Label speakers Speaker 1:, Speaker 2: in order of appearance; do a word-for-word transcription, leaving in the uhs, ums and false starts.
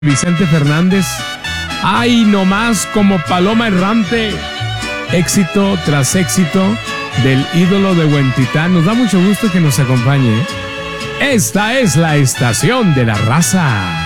Speaker 1: Vicente Fernández. ¡Ay, nomás como paloma errante! Éxito tras éxito del ídolo de Huentitán. Nos da mucho gusto que nos acompañe. Esta es la estación de la raza.